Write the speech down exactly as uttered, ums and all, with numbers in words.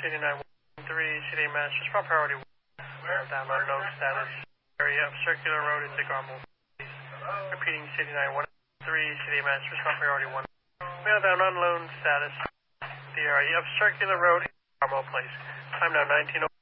City nine one three, City Mass, respond priority one. Down unknown status. Area of Circular Road in DeGarmo. Repeating City nine one three, City Mass, respond priority one. Mail down unknown status. The area of Circular Road in DeGarmo Place. Time now nineteen oh.